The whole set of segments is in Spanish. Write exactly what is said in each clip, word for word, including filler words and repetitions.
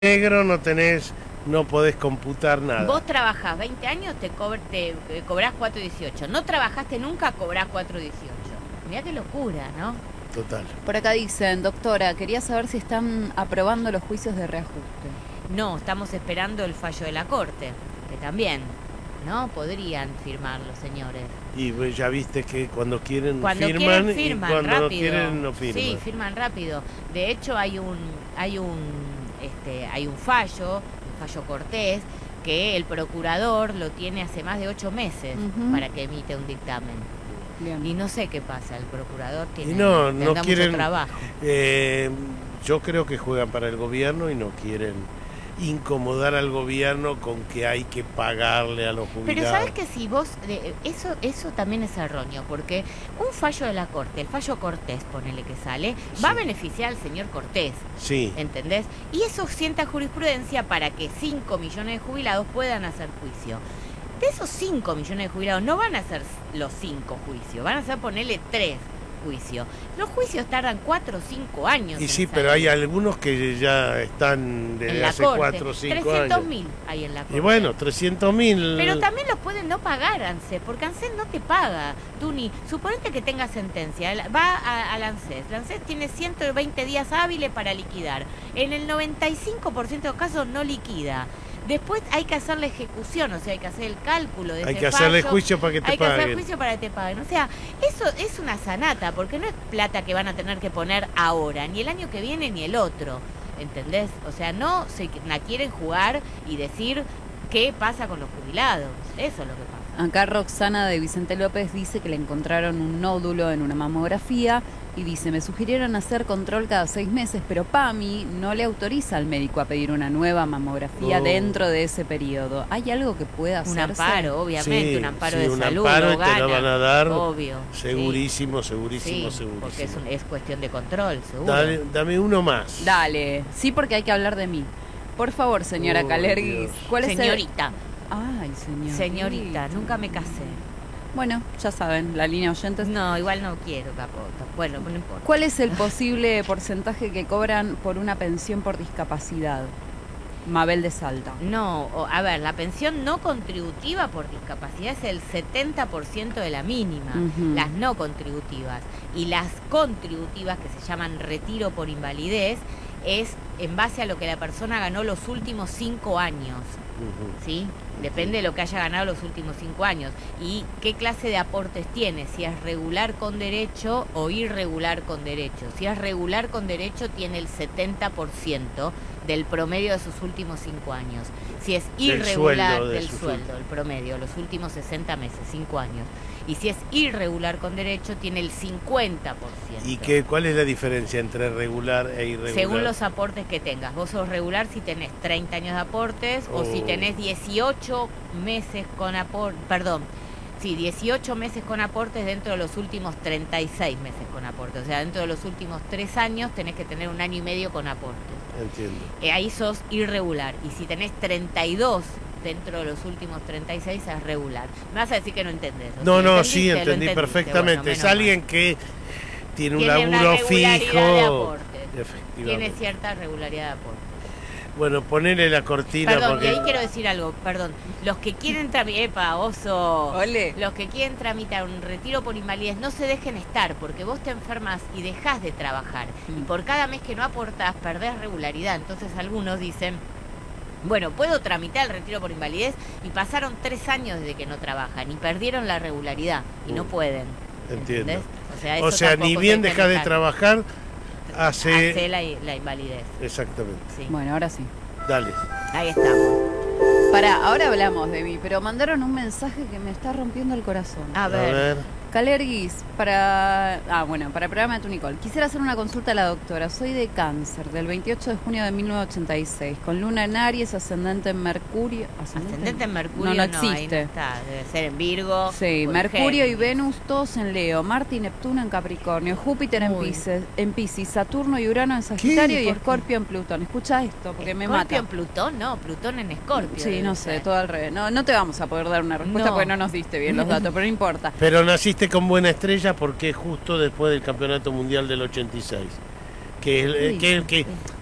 negro no tenés, no podés computar nada. Vos trabajás veinte años, te, cobr te eh, cobrás cuatro dieciocho. No trabajaste nunca, cobrás cuatro dieciocho. Mirá qué locura, ¿no? Total. Por acá dicen, doctora, quería saber si están aprobando los juicios de reajuste. No, estamos esperando el fallo de la Corte, que también, ¿no? Podrían firmar los señores. Y pues, ya viste que cuando quieren Cuando firman, quieren firman y cuando rápido. no quieren no firman. Sí, firman rápido. De hecho hay un hay un este hay un fallo, un fallo Cortés, que el procurador lo tiene hace más de ocho meses uh-huh. para que emite un dictamen. Bien. Y no sé qué pasa, el procurador tiene y no, no quieren, mucho trabajo. Eh, yo creo que juegan para el gobierno y no quieren incomodar al gobierno con que hay que pagarle a los jubilados. Pero sabes que si vos, eh, eso eso también es erróneo, porque un fallo de la Corte, el fallo Cortés, ponele que sale, sí. va a beneficiar al señor Cortés, sí. ¿entendés? Y eso sienta jurisprudencia para que cinco millones de jubilados puedan hacer juicio. De esos cinco millones de jubilados no van a hacer los cinco juicios, van a hacer ponerle tres juicios. Los juicios tardan cuatro o cinco años. Y sí, pero hay algunos que ya están desde hace cuatro o cinco años. trescientos mil hay en la Corte. Y bueno, trescientos mil. Pero también los pueden no pagar, ANSES, porque ANSES no te paga. Tuni, suponete que tenga sentencia, va al ANSES. El ANSES tiene ciento veinte días hábiles para liquidar. En el noventa y cinco por ciento de los casos no liquida. Después hay que hacer la ejecución, o sea, hay que hacer el cálculo de hay ese que hacerle fallo, juicio para que te hay paguen. Hay que hacer juicio para que te paguen. O sea, eso es una sanata, porque no es plata que van a tener que poner ahora, ni el año que viene ni el otro, ¿entendés? O sea, no se la quieren jugar y decir qué pasa con los jubilados. Eso es lo que pasa. Acá Roxana de Vicente López dice que le encontraron un nódulo en una mamografía y dice, me sugirieron hacer control cada seis meses, pero PAMI no le autoriza al médico a pedir una nueva mamografía oh. dentro de ese periodo. ¿Hay algo que pueda hacerse? Un amparo, obviamente, sí, un amparo sí, de un salud, amparo lo gana, te lo van a dar, obvio. Segurísimo, sí. segurísimo, sí, segurísimo. Porque es, un, es cuestión de control, seguro. Dale, dame uno más. Dale, sí, porque hay que hablar de mí. Por favor, señora oh, Calerguis. ¿Cuál es Señorita. El... Ay, señorita. Señorita, nunca me casé. Bueno, ya saben, la línea oyentes. No, igual no quiero, capoto. Bueno, no importa. ¿Cuál es el posible porcentaje que cobran por una pensión por discapacidad? Mabel de Salta. No, a ver, la pensión no contributiva por discapacidad es el setenta por ciento de la mínima, uh-huh. las no contributivas. Y las contributivas, que se llaman retiro por invalidez, es en base a lo que la persona ganó los últimos cinco años. Uh-huh. ¿Sí? Depende de lo que haya ganado los últimos cinco años. Y qué clase de aportes tiene, si es regular con derecho o irregular con derecho. Si es regular con derecho, tiene el setenta por ciento del promedio de sus últimos cinco años. Si es irregular del sueldo, del sueldo el promedio, los últimos sesenta meses, cinco años. Y si es irregular con derecho, tiene el cincuenta por ciento. ¿Y qué, cuál es la diferencia entre regular e irregular? Según los aportes que tengas. Vos sos regular si tenés treinta años de aportes oh. o si tenés dieciocho meses con aportes, perdón, sí, dieciocho meses con aportes dentro de los últimos treinta y seis meses con aportes. O sea, dentro de los últimos tres años tenés que tener un año y medio con aportes. Entiendo. Eh, ahí sos irregular. Y si tenés treinta y dos dentro de los últimos treinta y seis es regular. Me vas a decir que no entendés. No, no, sí, entendí perfectamente. Bueno, es alguien mal. que tiene un tiene laburo fijo. De aporte. Tiene cierta regularidad de aporte. Bueno, ponele la cortina. Perdón, porque... y ahí quiero decir algo, perdón. Los que quieren tramitar, epa, oso. Ole. Los que quieren tramitar un retiro por invalidez, no se dejen estar, porque vos te enfermas y dejás de trabajar. Mm. Y por cada mes que no aportás, perdés regularidad. Entonces algunos dicen, bueno, puedo tramitar el retiro por invalidez, y pasaron tres años desde que no trabajan y perdieron la regularidad y uh, no pueden. Entiendo. ¿Entendés? O sea, eso o sea ni bien dejás de trabajar, hace... hace la, la invalidez. Exactamente. Sí. Bueno, ahora sí. Dale. Ahí estamos. Para, ahora hablamos de mí, pero mandaron un mensaje que me está rompiendo el corazón. A ver. A ver. Calerguis, para... Ah, bueno, para el programa de Tu Nicole. Quisiera hacer una consulta a la doctora. Soy de cáncer, del veintiocho de junio de mil novecientos ochenta y seis, con luna en Aries, ascendente en Mercurio... ¿Ascendente, ascendente en Mercurio? No, no existe. No, ahí no está. Debe ser en Virgo. Sí, Mercurio y Venus todos en Leo, Marte y Neptuno en Capricornio, Júpiter en Piscis, en Piscis, Saturno y Urano en Sagitario y Escorpio en Plutón. Escucha esto, porque me mata. ¿Escorpio en Plutón? No, Plutón en Escorpio. Sí, no sé, todo al revés. No, no te vamos a poder dar una respuesta no. porque no nos diste bien los datos, pero no importa. Pero naciste con buena estrella porque es justo después del Campeonato Mundial del ochenta y seis. Que, sí, que, que,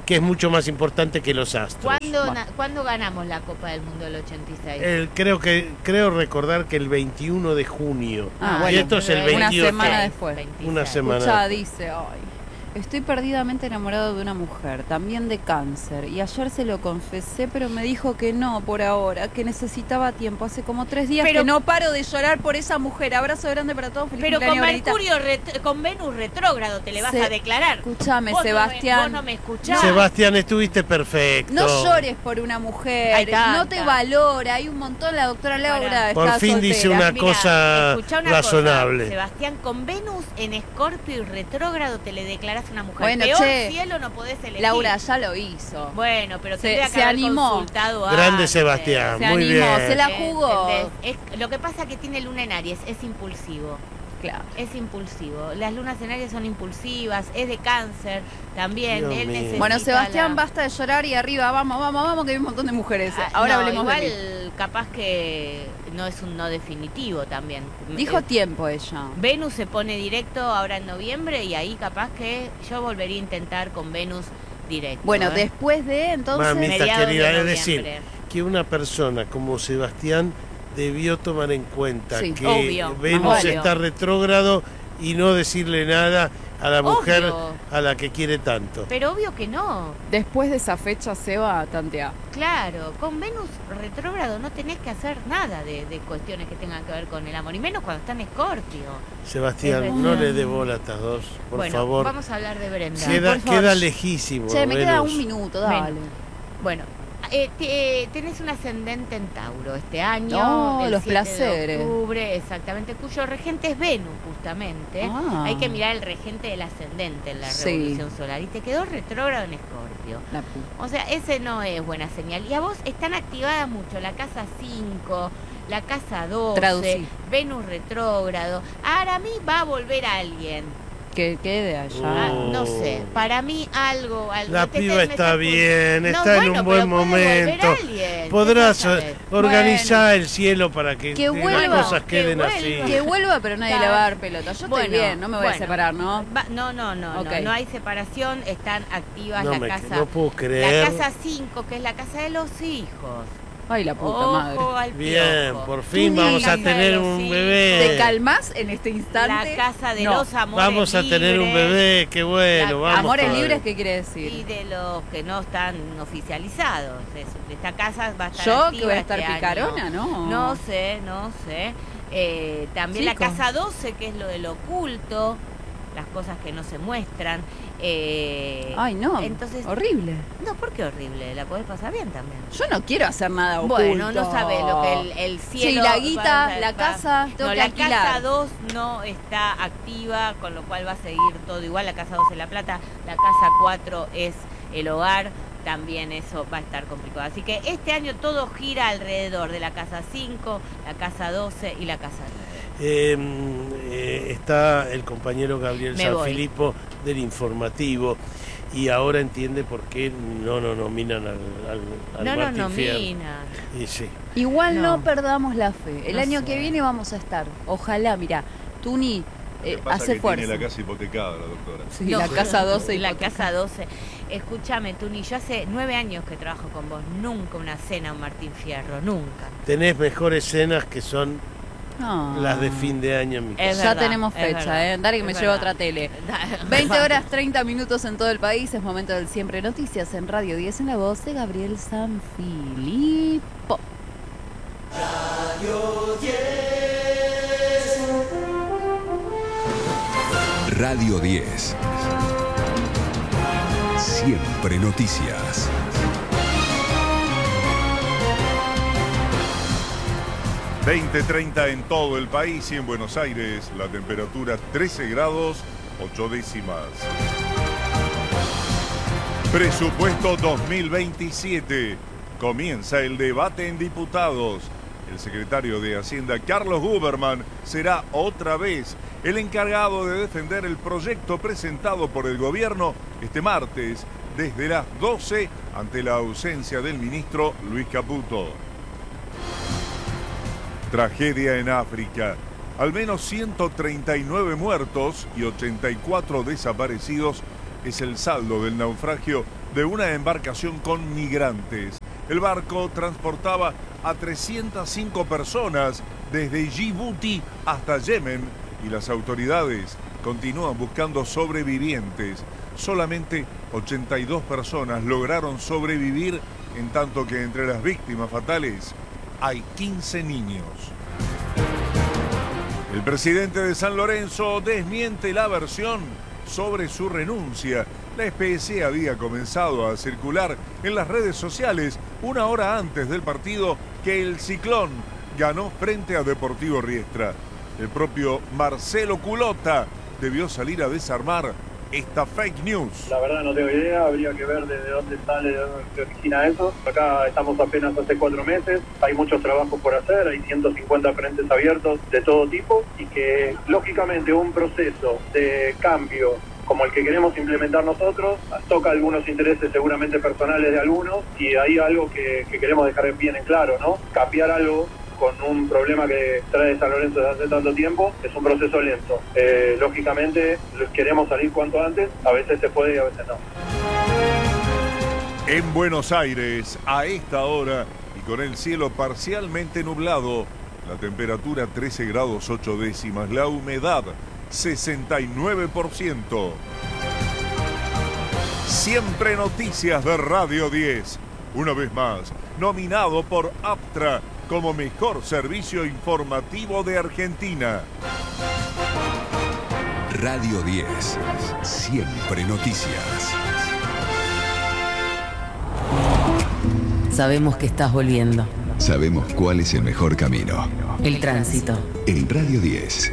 que es mucho más importante que los astros. ¿Cuándo, Bueno. na- ¿Cuándo ganamos la Copa del Mundo del ochenta y seis? El- creo que creo recordar que el veintiuno de junio. Ah, y bueno, esto es el pero una veintiocho. semana después. veintiséis. Una semana. Escuchá, dice, ay, estoy perdidamente enamorado de una mujer, también de cáncer, y ayer se lo confesé, pero me dijo que no por ahora, que necesitaba tiempo. Hace como tres días Pero- que no paro de llorar por esa mujer. Abrazo grande para todos. Feliz Pero con cumpleaños, Benita. Mercurio, ret- con Venus retrógrado te le vas Se- a declarar. Escuchame, Vos no me- Sebastián. vos no me escuchás. Sebastián, estuviste perfecto. No llores por una mujer, Hay tanta. no te valora, hay un montón, la doctora Laura Pará. está Por fin soltera. dice una Mirá, cosa escuchá una razonable. cosa, Sebastián, con Venus en Escorpio y retrógrado te le declarás una mujer. Bueno, Peor che, cielo no podés elegir. Laura ya lo hizo. Bueno, pero Se- tendría que se haber animó. consultado Grande antes. Sebastián, Se muy animó, bien. se la jugó. ¿Entendés? Es, lo que pasa que tiene luna en Aries, es impulsivo. Claro. Es impulsivo. Las lunas en Aries son impulsivas, es de cáncer también. Dios Él mío. necesita Bueno, Sebastián, la- basta de llorar y arriba, vamos, vamos, vamos, que hay un montón de mujeres. Ah, Ahora no, hablemos igual, de mí. capaz que no es un no definitivo también. Dijo Eh, tiempo ella. Venus se pone directo ahora en noviembre y ahí capaz que yo volvería a intentar con Venus directo. Bueno, ¿eh? después de entonces... Mamita Mediados de querida, es noviembre. decir, que una persona como Sebastián debió tomar en cuenta Sí, que obvio, Venus más vale. está retrógrado y no decirle nada a la mujer Obvio. a la que quiere tanto. Pero obvio que no. Después de esa fecha se va a tantear. Claro, con Venus retrógrado no tenés que hacer nada de, de cuestiones que tengan que ver con el amor, y menos cuando está en Escorpio. Es Sebastián, verdad. no le dé bola a estas dos, por bueno, favor. vamos a hablar de Brenda. Queda, por favor. queda lejísimo. Che, me queda Venus. un minuto, dale. Bueno, eh, te- eh, tenés un ascendente en Tauro este año. No, el los siete de placeres. octubre, exactamente, cuyo regente es Venus, justamente. Ah. Hay que mirar el regente del ascendente en la Sí. revolución solar. Y te quedó retrógrado en Escorpio. La puta. O sea, ese no es buena señal. Y a vos están activadas mucho la casa cinco, la casa doce, Traducí. Venus retrógrado. Ahora a mí va a volver alguien. Que quede allá. Ah, Oh. no sé, para mí algo... algo La te- piba me está pu- bien, No, está en bueno, un buen pero puede volver momento. alguien, Podrás ¿qué sabes? organizar el cielo para que, Que las vuelva, cosas que queden vuelva. así. Que vuelva, pero nadie Claro. le va a dar pelota. Yo Bueno, estoy bien, no me voy a bueno. separar, ¿no? Va- no, no, no, Ok. no, no hay separación, están activas No, la me- casa... no puedo La creer. casa cinco, que es la casa de los hijos. Ay, la puta Ojo madre. al Bien, piojo. por fin Tú vamos a ni- tener Casa de un los bebé. ¿Te calmas en este La instante? casa de No. los amores Vamos a tener un libres bebé, qué bueno, La- vamos. Amores todavía. libres, ¿qué quiere y decir? de los que no están oficializados. Es- esta casa va a estar Yo activa que voy a estar este picarona, año. ¿no? No sé, no sé. Eh, también Chicos. la casa doce, que es lo del oculto, las cosas que no se muestran. Eh, Ay, no. Entonces, Horrible. no, ¿por qué horrible? La podés pasar bien también. Yo no quiero hacer nada oculto. Bueno, no sabés lo que el, el cielo... Sí, la guita, va- la va- casa, tengo No, que la alquilar. casa dos no está activa, con lo cual va a seguir todo igual. La casa dos es La Plata, la casa cuatro es el hogar, también eso va a estar complicado. Así que este año todo gira alrededor de la casa cinco, la casa doce y la casa nueve. Eh, eh, está el compañero Gabriel Me voy. Sanfilippo del informativo y ahora entiende por qué no nos nominan al, al, al No nos Martín Fierro. nominan. Y sí. Igual no. No. perdamos la fe. El No año sé. que viene vamos a estar. Ojalá, mira, Tuni, Lo que eh, pasa hace que fuerza. tiene la casa hipotecada, la doctora. Sí, No. la casa doce y La casa doce. Escúchame, Tuni, yo hace nueve años que trabajo con vos. Nunca una cena a un Martín Fierro, nunca. Tenés mejores cenas que son No. las de fin de año en mi Es casa. Ya verdad, tenemos es fecha, verdad, ¿eh? Dale que es me verdad. llevo otra tele. veinte horas treinta minutos en todo el país. Es momento del Siempre Noticias en Radio diez en la voz de Gabriel Sanfilippo. Radio diez. Siempre noticias. veinte treinta en todo el país y en Buenos Aires la temperatura trece grados ocho décimas. Presupuesto dos mil veintisiete. Comienza el debate en diputados. El secretario de Hacienda, Carlos Guberman, será otra vez el encargado de defender el proyecto presentado por el gobierno este martes desde las doce ante la ausencia del ministro Luis Caputo. Tragedia en África. Al menos ciento treinta y nueve muertos y ochenta y cuatro desaparecidos es el saldo del naufragio de una embarcación con migrantes. El barco transportaba a trescientas cinco personas desde Djibouti hasta Yemen y las autoridades continúan buscando sobrevivientes. Solamente ochenta y dos personas lograron sobrevivir, en tanto que entre las víctimas fatales hay quince niños. El presidente de San Lorenzo desmiente la versión sobre su renuncia. La especie había comenzado a circular en las redes sociales una hora antes del partido que el Ciclón ganó frente a Deportivo Riestra. El propio Marcelo Culota debió salir a desarmar esta fake news. La verdad no tengo idea, habría que ver desde dónde sale, de dónde se origina eso. Acá estamos apenas hace cuatro meses, hay muchos trabajos por hacer, hay ciento cincuenta frentes abiertos de todo tipo y que lógicamente un proceso de cambio como el que queremos implementar nosotros, toca algunos intereses seguramente personales de algunos y hay algo que, que queremos dejar bien en claro, ¿no? Cambiar algo con un problema que trae San Lorenzo desde hace tanto tiempo, es un proceso lento. Eh, lógicamente queremos salir cuanto antes, a veces se puede y a veces no. En Buenos Aires, a esta hora y con el cielo parcialmente nublado, la temperatura trece grados ocho décimas, la humedad sesenta y nueve por ciento. Siempre noticias de Radio diez. Una vez más, nominado por Aptra como mejor servicio informativo de Argentina. Radio diez. Siempre noticias. Sabemos que estás volviendo. Sabemos cuál es el mejor camino. El tránsito. En Radio diez.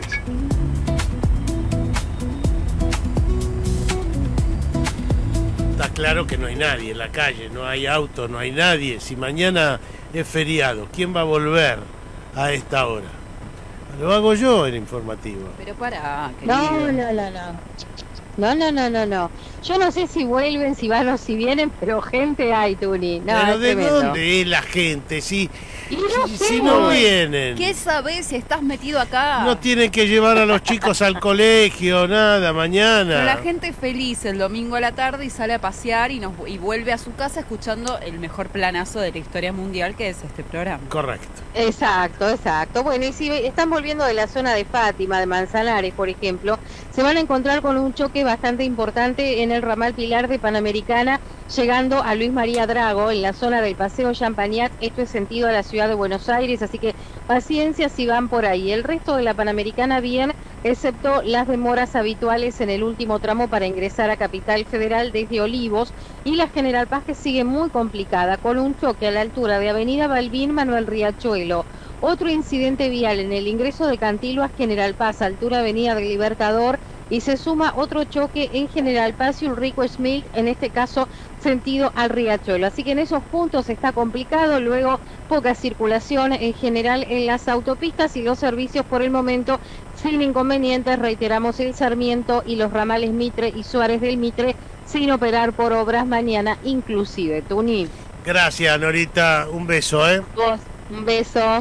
Está claro que no hay nadie en la calle, no hay auto, no hay nadie. Si mañana es feriado, ¿quién va a volver a esta hora? Lo hago yo el informativo. Pero pará, querido. No, no, no, no. No, no, no, no, no. Yo no sé si vuelven, si van o si vienen, pero gente hay, Tuni. No, ¿Pero es de tremendo. dónde es la gente? Si, Y no si, sé. si no vienen. ¿Qué sabés si estás metido acá? No tienen que llevar a los chicos al colegio, nada, mañana. Pero la gente es feliz el domingo a la tarde y sale a pasear y, nos, y vuelve a su casa escuchando el mejor planazo de la historia mundial, que es este programa. Correcto. Exacto, exacto. Bueno, y si están volviendo de la zona de Fátima, de Manzanares, por ejemplo, se van a encontrar con un choque bastante importante en el ramal Pilar de Panamericana, llegando a Luis María Drago, en la zona del Paseo Champagnat. Esto es sentido a la ciudad de Buenos Aires, así que paciencia si van por ahí. El resto de la Panamericana bien, excepto las demoras habituales en el último tramo para ingresar a Capital Federal desde Olivos, y la General Paz, que sigue muy complicada, con un choque a la altura de Avenida Balbín Manuel Riachuelo. Otro incidente vial en el ingreso de Cantilo a General Paz, altura Avenida del Libertador, y se suma otro choque en General Paz y Ulrico Smith, en este caso sentido al Riachuelo. Así que en esos puntos está complicado, luego poca circulación en general en las autopistas y los servicios por el momento sin inconvenientes. Reiteramos, el Sarmiento y los ramales Mitre y Suárez del Mitre sin operar por obras mañana inclusive. Tuni. Gracias, Norita. Un beso, ¿eh? Vos, un beso.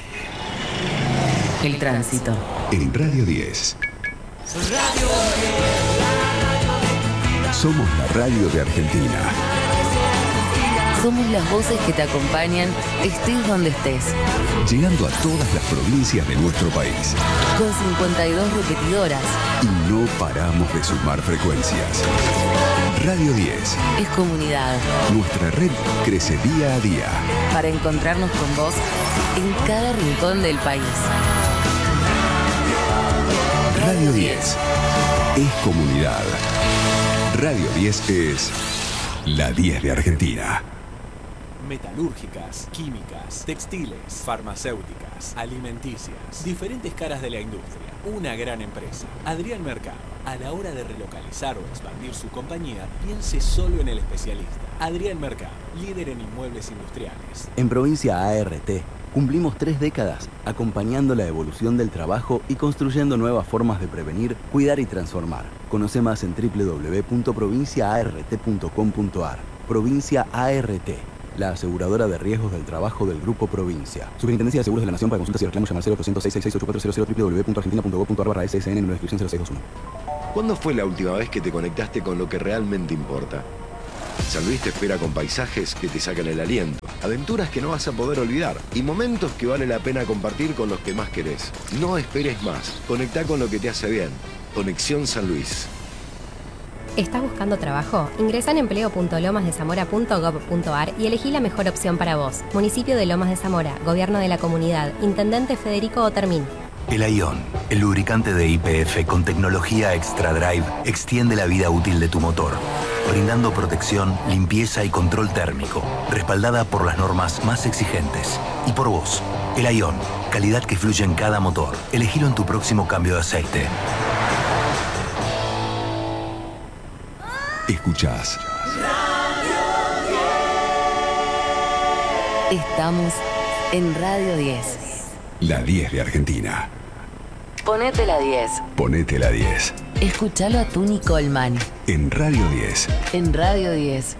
El tránsito. En Radio diez. Somos la radio de Argentina. Somos las voces que te acompañan, estés donde estés. Llegando a todas las provincias de nuestro país. Con cincuenta y dos repetidoras. Y no paramos de sumar frecuencias. Radio diez. Es comunidad. Nuestra red crece día a día. Para encontrarnos con vos en cada rincón del país. Radio diez. Es comunidad. Radio diez es la diez de Argentina. Metalúrgicas, químicas, textiles, farmacéuticas, alimenticias, diferentes caras de la industria. Una gran empresa. Adrián Mercado. A la hora de relocalizar o expandir su compañía, piense solo en el especialista. Adrián Mercado, líder en inmuebles industriales. En Provincia A R T, cumplimos tres décadas acompañando la evolución del trabajo y construyendo nuevas formas de prevenir, cuidar y transformar. Conoce más en doble u doble u doble u punto provincia a r t punto com punto a r. Provincia A R T, la aseguradora de riesgos del trabajo del Grupo Provincia. Superintendencia de Seguros de la Nación. Para consultas y reclamos llama al cero ochocientos seis seis seis ocho cuatro cero cero, doble u doble u doble u punto argentina punto gob punto ar barra S S N, número de inscripción cero seis dos uno. ¿Cuándo fue la última vez que te conectaste con lo que realmente importa? San Luis te espera con paisajes que te sacan el aliento, aventuras que no vas a poder olvidar y momentos que vale la pena compartir con los que más querés. No esperes más. Conectá con lo que te hace bien. Conexión San Luis. ¿Estás buscando trabajo? Ingresa en empleo punto lomas de zamora punto gob punto ar y elegí la mejor opción para vos. Municipio de Lomas de Zamora, Gobierno de la Comunidad, Intendente Federico Otermín. El Ion, el lubricante de Y P F con tecnología Extra Drive, extiende la vida útil de tu motor, brindando protección, limpieza y control térmico, respaldada por las normas más exigentes. Y por vos, el Ion, calidad que fluye en cada motor. Elegilo en tu próximo cambio de aceite. Escuchás Estamos en Radio diez. la diez de Argentina. Ponete la diez. Ponete la diez. Escuchalo a Tuni Coleman En Radio diez. en Radio diez.